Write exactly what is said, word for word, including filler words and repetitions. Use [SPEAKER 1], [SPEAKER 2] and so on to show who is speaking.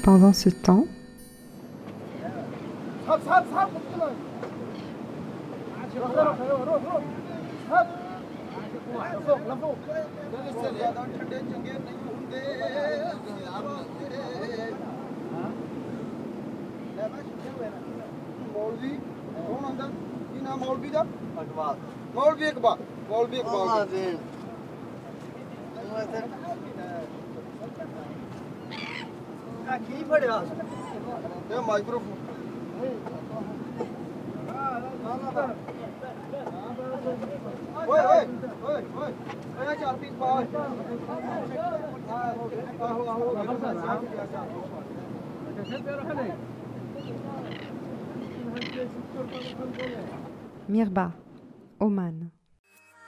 [SPEAKER 1] Pendant ce temps,
[SPEAKER 2] ਮੌਲਵੀ ਕੌਣ ਆਂਦਾ ਕੀ ਨਾਮ ਮੌਲਵੀ ਦਾ ਇਕਬਾਲ ਮੌਲਵੀ ਇਕਬਾਲ ਮੌਲਵੀ ਇਕਬਾਲ ਜੀ ਆ ਕੀ ਫੜਿਆ ਇਹ ਮਾਈਕ੍ਰੋਫੋਨ ਓਏ ਓਏ ਓਏ ਓਏ ਇਹ ਚਾਰ ਪੀਸ ਪਾ ਆਹੋ ਆਹੋ
[SPEAKER 1] Mirba, Oman.